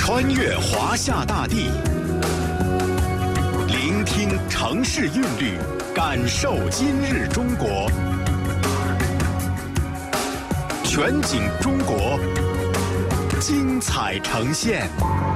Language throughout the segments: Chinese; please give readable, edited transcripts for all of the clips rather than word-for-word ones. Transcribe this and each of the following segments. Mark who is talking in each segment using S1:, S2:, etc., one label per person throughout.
S1: 穿越华夏大地，聆听城市韵律，感受今日中国。全景中国，精彩呈现。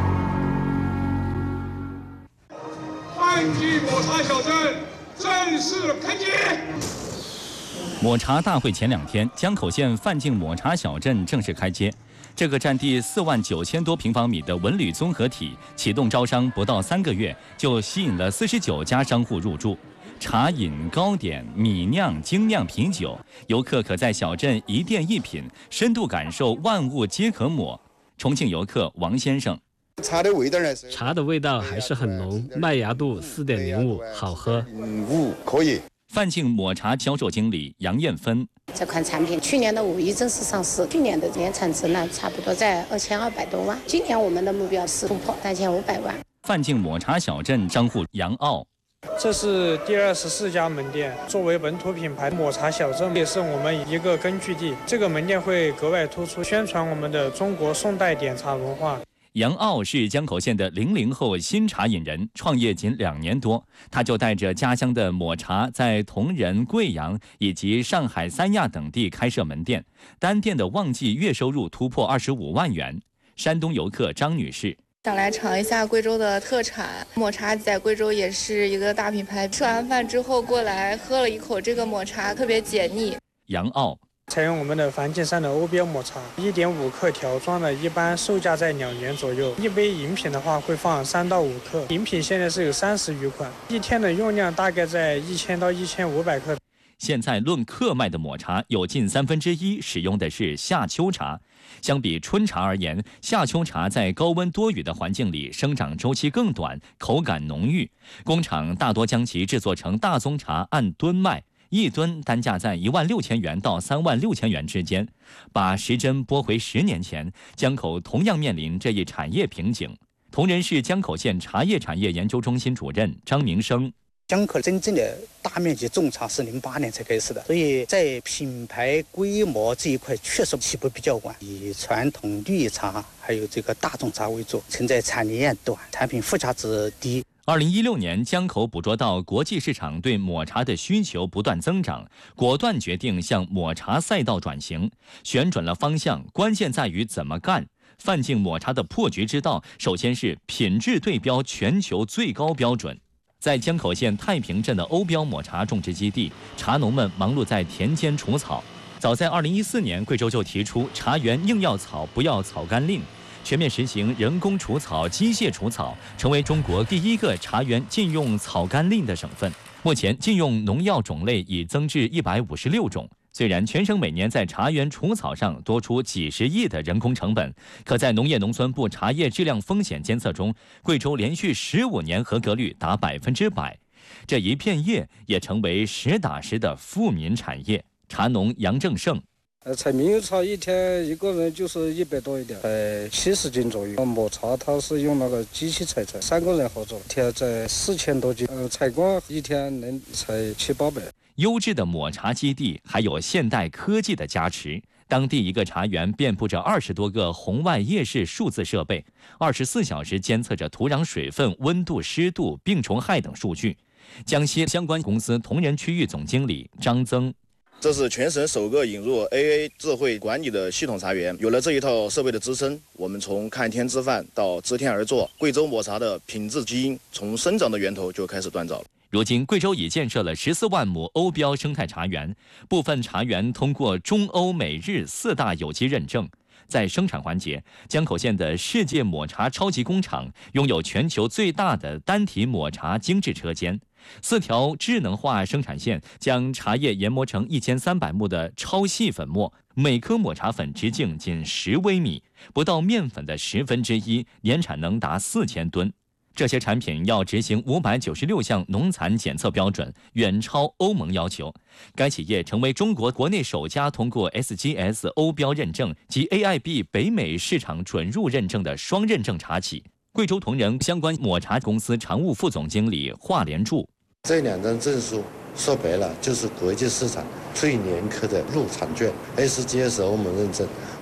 S2: 范进抹茶小镇正式开街。
S3: 抹茶大会前2天，江口县范进抹茶小镇正式开街。这个占地4万9千多平方米的文旅综合体启动招商不到3个月，就吸引了49家商户入驻。茶饮、糕点、米酿、精酿啤酒，游客可在小镇一店一品，深度感受万物皆可抹。重庆游客王先生，
S4: 茶的味道呢？
S5: 茶的味道还是很浓，麦芽度4.05，好喝。
S4: 5可以。
S3: 范进抹茶销售经理杨艳芬，
S6: 这款产品去年的5一正式上市，去年的年产值呢差不多在2200多万，今年我们的目标是突破3500万。
S3: 范进抹茶小镇商户杨傲，
S7: 这是第24家门店，作为本土品牌，抹茶小镇也是我们一个根据地。这个门店会格外突出，宣传我们的中国宋代点茶文化。
S3: 杨傲是江口县的00后新茶饮人，创业仅2年多，他就带着家乡的抹茶，在同仁、贵阳以及上海、三亚等地开设门店，单店的旺季月收入突破25万元。山东游客张女士，
S8: 想来尝一下贵州的特产抹茶，在贵州也是一个大品牌。吃完饭之后过来喝了一口这个抹茶，特别解腻。
S3: 杨傲，
S7: 采用我们的梵净山的欧标抹茶，1.5克条装的，一般售价在2元左右。一杯饮品的话会放3到5克，饮品现在是有30余款，一天的用量大概在1000到1500克。
S3: 现在论克卖的抹茶，有近1/3使用的是夏秋茶。相比春茶而言，夏秋茶在高温多雨的环境里生长周期更短，口感浓郁。工厂大多将其制作成大宗茶，按吨卖。1吨单价在16000元到36000元之间。把时针拨回10年前，江口同样面临这一产业瓶颈。同仁市江口县茶叶产业研究中心主任张明生，
S9: 江口真正的大面积种茶是08年才开始的，所以在品牌规模这一块确实起步比较晚，以传统绿茶还有这个大众茶为主，存在产业链短，产品附加值低。
S3: 2016年，江口捕捉到国际市场对抹茶的需求不断增长，果断决定向抹茶赛道转型，旋转了方向，关键在于怎么干。范进抹茶的破局之道，首先是品质对标全球最高标准。在江口县太平镇的欧标抹茶种植基地，茶农们忙碌在田间除草。早在2014年，贵州就提出茶园硬要草不要草甘令，全面实行人工除草、机械除草，成为中国第1个茶园禁用草甘令的省份。目前禁用农药种类已增至156种。虽然全省每年在茶园除草上多出几十亿的人工成本，可在农业农村部茶叶质量风险监测中，贵州连续15年合格率达100%。这一片叶也成为实打实的富民产业。茶农杨正胜，
S10: 采猕猴茶一天一个人就是100多一点，采70斤左右。抹茶它是用那个机器采，3个人合作，一天在4000多斤。采光一天能采700-800。
S3: 优质的抹茶基地还有现代科技的加持。当地一个茶园遍布着20多个红外夜视数字设备，24小时监测着土壤水分、温度、湿度、病虫害等数据。江西相关公司同仁区域总经理张增，
S11: 这是全省首个引入 AA 智慧管理的系统茶园。有了这一套设备的支撑，我们从看天吃饭到知天而作，贵州抹茶的品质基因从生长的源头就开始锻造了。
S3: 如今，贵州已建设了14万亩欧标生态茶园，部分茶园通过中欧美日4大有机认证。在生产环节，江口县的世界抹茶超级工厂拥有全球最大的单体抹茶精制车间，4条智能化生产线将茶叶研磨成1300目的超细粉末，每颗抹茶粉直径仅10微米，不到面粉的1/10，年产能达4000吨。这些产品要执行596项农残检测标准，远超欧盟要求。该企业成为中国国内首家通过 SGS 欧标认证及 AIB 北美市场准入认证的双认证茶企。贵州同仁相关抹茶公司常务副总经理华连柱，
S12: 这2张证书说白了就是国际市场最严苛的入场券 ，SGS 欧盟认证。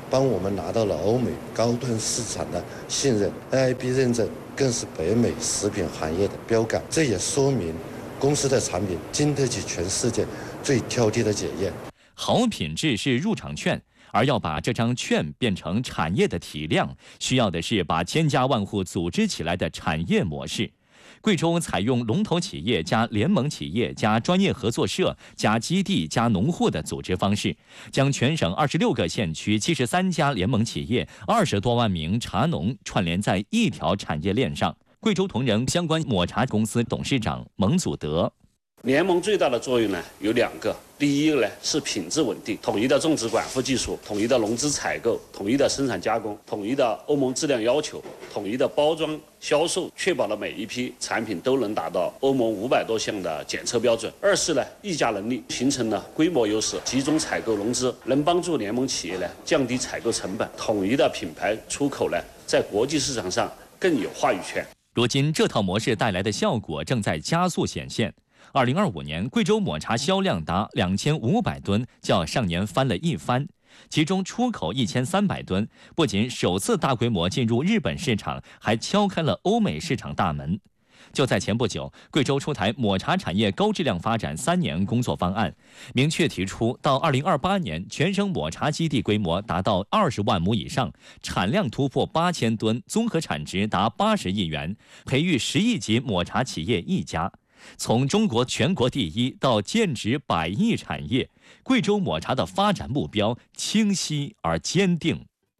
S12: 帮我们拿到了欧美高端市场的信任。AIB 认证更是北美食品行业的标杆，这也说明公司的产品经得起全世界最挑剔的检验。
S3: 好品质是入场券，而要把这张券变成产业的体量，需要的是把千家万户组织起来的产业模式。贵州采用龙头企业加联盟企业加专业合作社加基地加农户的组织方式，将全省26个县区73家联盟企业20多万名茶农串联在一条产业链上。贵州同仁相关抹茶公司董事长蒙祖德：
S13: 联盟最大的作用呢有2个，第一个呢是品质稳定，统一的种植管护技术，统一的农资采购，统一的生产加工，统一的欧盟质量要求，统一的包装销售，确保了每一批产品都能达到欧盟500多项的检测标准。二是呢议价能力，形成了规模优势，集中采购融资，能帮助联盟企业呢降低采购成本，统一的品牌出口呢在国际市场上更有话语权。
S3: 如今这套模式带来的效果正在加速显现。2025年，贵州抹茶销量达2500吨，较上年翻了一番。其中出口1300吨，不仅首次大规模进入日本市场，还敲开了欧美市场大门。就在前不久，贵州出台抹茶产业高质量发展3年工作方案，明确提出到2028年，全省抹茶基地规模达到20万亩以上，产量突破8000吨，综合产值达80亿元，培育10亿级抹茶企业1家。从中国全国第一到建值100亿产业，贵州抹茶的发展目标清晰而坚定。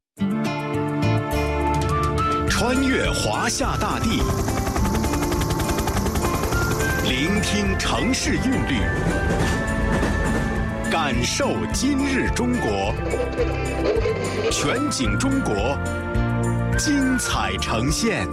S1: 穿越华夏大地，聆听城市韵律，感受今日中国，全景中国，精彩呈现。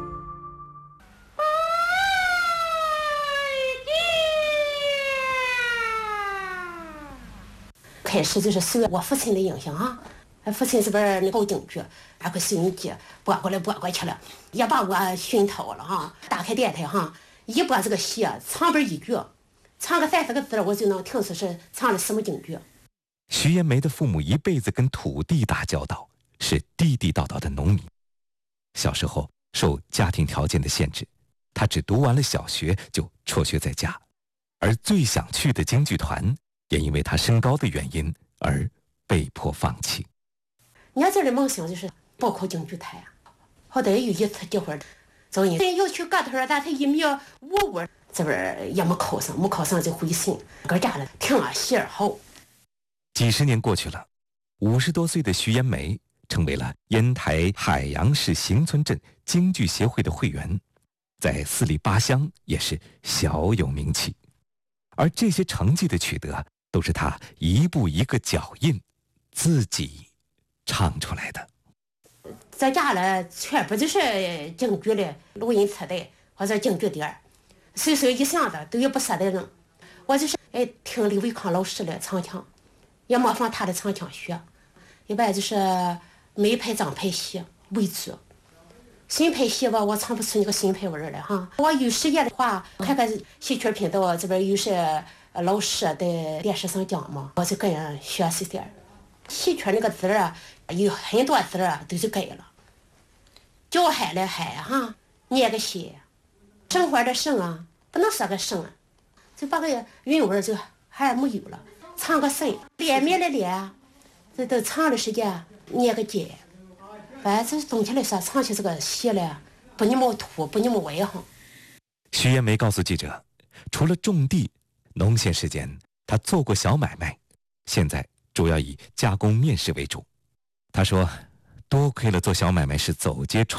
S14: 开始就是受我父亲的影响啊，父亲这边那搞京剧，然后收音机播过来播过去了，也把我熏陶了哈。打开电台哈，一播这个戏，唱本一句，唱个30个字，我就能听出是唱的什么京剧。
S15: 徐延梅的父母一辈子跟土地打交道，是地地道道的农民。小时候受家庭条件的限制，他只读完了小学就辍学在家，而最想去的京剧团也因为他身高的原因而被迫放弃。
S14: 年轻的梦想就是报考京剧团，好歹有一次机会，早年要去个头，但他1.55米，这边也没考上就回省，搁家了听啊戏儿好。
S15: 几十年过去了，50多岁的徐延梅成为了烟台海洋市邢村镇京剧协会的会员，在4里8乡也是小有名气。而这些成绩的取得，都是他一步一个脚印，自己唱出来的。
S14: 在家了，全部就是京剧的录音磁带或者京剧碟，随手一箱子都有不舍得扔。我就是听李维康老师的唱腔，也模仿他的唱腔学。一般就是梅派、张派戏为主，新派戏吧，我唱不出那个新派味儿来哈。我有时间的话，看看戏曲频道这边有些老师在电视上讲嘛，我就跟人学习点。戏曲那个字啊，有很多字啊都就改了，叫海了海哈，念个西，生活的生啊，不能说个生啊，就把个韵味就还没有了。唱个生，脸面的脸，这都唱的时间念个解。反正总体来说，唱起这个戏来，不那么土，不那么外行。
S15: 徐延梅告诉记者，除了种地，农闲时间他做过小买卖，现在主要以加工面食为主。他说，多亏了做小买卖是走街串